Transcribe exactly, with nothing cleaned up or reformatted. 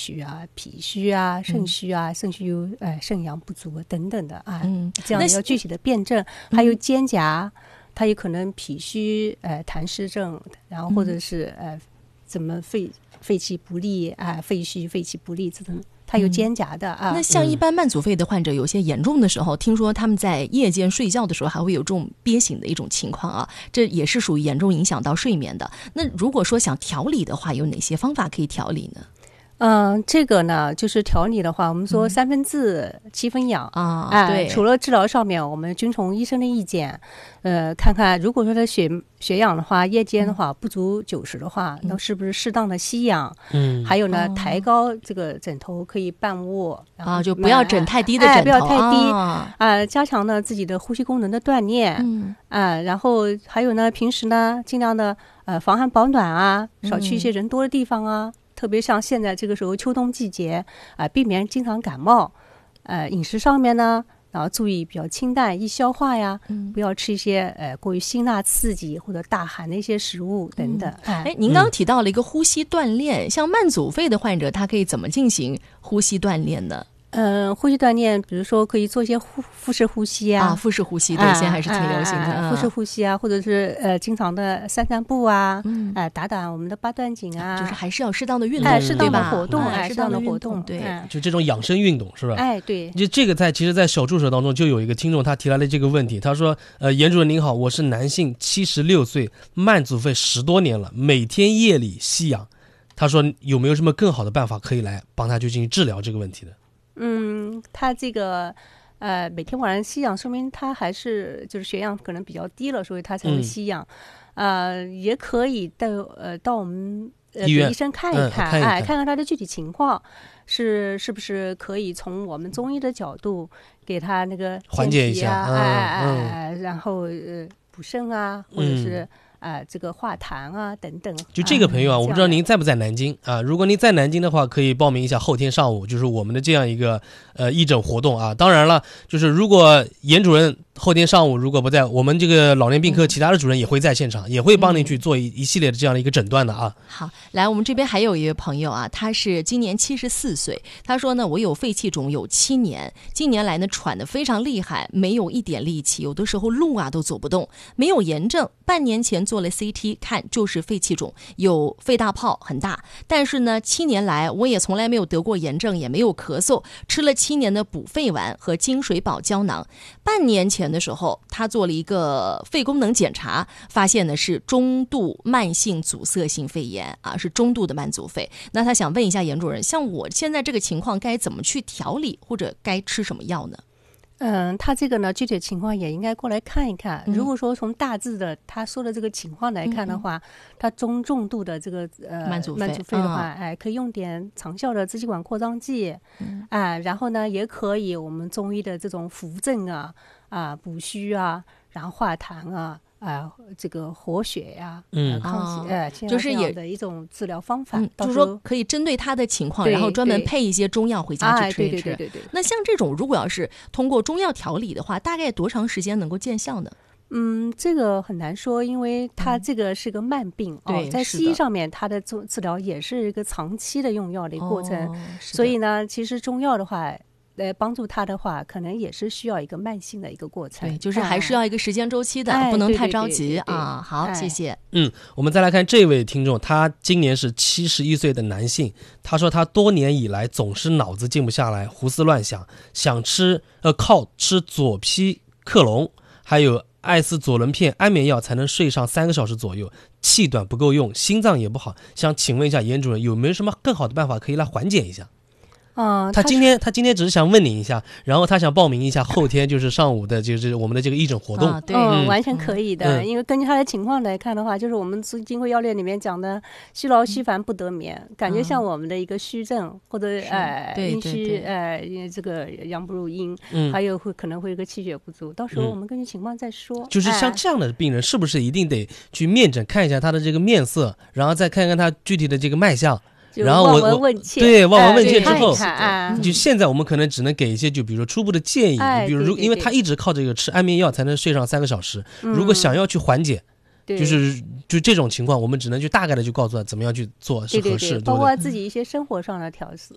虚啊、脾虚啊、肾虚啊、肾虚呃肾阳不足等等的啊，嗯，这样要具体的辨证。还有肩胛，它有可能脾虚呃痰湿症，然后或者是呃怎么肺肺气不利啊、呃，肺虚肺气不利这种。它有肩胛的、嗯、啊。 那像一般慢阻肺的患者，有些严重的时候，听说他们在夜间睡觉的时候还会有这种憋醒的一种情况啊，这也是属于严重影响到睡眠的。那如果说想调理的话，有哪些方法可以调理呢？ 嗯，这个呢，就是调理的话，我们说三分治七分养、嗯、啊，哎，对，除了治疗上面，我们遵从医生的意见，呃，看看如果说他血血氧的话，夜间的话、嗯、不足九十的话，那是不是适当的吸氧？嗯，还有呢，哦、抬高这个枕头可以半卧啊，就不要枕太低的枕头， 哎、不要太低啊、呃，加强呢自己的呼吸功能的锻炼，嗯啊、呃，然后还有呢，平时呢，尽量的呃防寒保暖啊，少去一些人多的地方啊。嗯，特别像现在这个时候秋冬季节啊、呃，避免经常感冒。呃，饮食上面呢，然后注意比较清淡易消化呀，嗯、不要吃一些呃过于辛辣刺激或者大寒的一些食物等等。 哎、嗯，您刚刚提到了一个呼吸锻炼，嗯、像慢阻肺的患者，他可以怎么进行呼吸锻炼呢？ 嗯，呼吸锻炼，比如说可以做一些腹腹式呼吸啊， 啊，腹式呼吸，对，现在还是挺流行的。 啊啊、腹式呼吸啊，或者是呃，经常的散散步啊，嗯，哎、呃，打打我们的八段锦啊， 就是还是要适当的运动， 哎，适当的活动，哎，适当的活动， 对， 就这种养生运动是吧？ 哎，对。 就这个在其实，在小助手当中就有一个听众他提来了这个问题，他说：“呃，严主任您好，我是男性，七十六岁，慢阻肺十多年了，每天夜里吸氧。他说有没有什么更好的办法可以来帮他去进行治疗这个问题的？” 嗯，他这个呃每天晚上吸氧，说明他还是就是血氧可能比较低了，所以他才会吸氧。嗯、呃，也可以带呃到我们呃给医生看一看， 嗯、看一看哎，看看他的具体情况，是是不是可以从我们中医的角度给他那个缓解一下， 哎哎哎，然后呃补肾啊，或者是。嗯啊、呃，这个化痰啊，等等。 就这个朋友啊，啊我不知道您在不在南京啊？如果您在南京的话，可以报名一下后天上午，就是我们的这样一个呃义诊活动啊。当然了，就是如果严主任后天上午如果不在，我们这个老年病科其他的主任也会在现场，嗯、也会帮您去做一、嗯、一系列的这样的一个诊断的啊。 好，来，我们这边还有一位朋友啊，他是今年七十四岁，他说呢，我有肺气肿有七年，近年来呢喘得非常厉害，没有一点力气，有的时候路啊都走不动，没有炎症，半年前做了 C T 看就是肺气肿，有肺大泡很大，但是呢七年来我也从来没有得过炎症，也没有咳嗽，吃了七年的补肺丸和金水宝胶囊。半年前的时候他做了一个肺功能检查，发现的是中度慢性阻塞性肺炎啊，是中度的慢阻肺。那他想问一下严主任，像我现在这个情况该怎么去调理，或者该吃什么药呢？ 嗯，他这个呢，具体情况也应该过来看一看。嗯、如果说从大致的他说的这个情况来看的话，嗯、他中重度的这个呃慢阻肺慢阻肺的话，嗯、哎，可以用点长效的支气管扩张剂，嗯、啊，然后呢，也可以我们中医的这种扶正啊、啊补虚啊，然后化痰啊。啊、呃，这个活血呀、啊，嗯，抗血，呃， 就是也的一种治疗方法， 嗯、就是说可以针对他的情况，然后专门配一些中药回家去吃一吃。 哎、对对对对对。 那像这种，如果要是通过中药调理的话，大概多长时间能够见效呢？ 嗯，这个很难说，因为它这个是个慢病，嗯哦、在西医上面，它的治治疗也是一个长期的用药的一个过程，哦、所以呢，其实中药的话。来帮助他的话，可能也是需要一个慢性的一个过程， 对，就是还是要一个时间周期的，哎、不能太着急啊。好， 哎、 谢谢。 嗯，我们再来看这位听众，他今年是七十一岁的男性，他说他多年以来总是脑子静不下来，胡思乱想，想吃呃靠吃左匹克隆，还有艾司左轮片安眠药才能睡上三个小时左右，气短不够用，心脏也不好，想请问一下严主任，有没有什么更好的办法可以来缓解一下？ 嗯， 他今天他今天只是想问你一下，然后他想报名一下后天就是上午的就是我们的这个义诊活动。 啊、对、嗯，完全可以的、嗯。因为根据他的情况来看的话，就是我们《金匮要略》里面讲的虚劳虚烦不得眠，嗯、感觉像我们的一个虚症，或者呃阴虚呃这个阳不入阴，嗯、还有会可能会有个气血不足，到时候我们根据情况再说。 嗯、就是像这样的病人，是不是一定得去面诊看一下他的这个面色，然后再看看他具体的这个脉象？然后我我对望闻问切之后， 哎、 就现在我们可能只能给一些就比如说初步的建议， 哎、 比如如因为他一直靠这个吃安眠药才能睡上三个小时，嗯、如果想要去缓解。就是就这种情况，我们只能去大概的去告诉他怎么样去做是合适， 对对对，包括自己一些生活上的调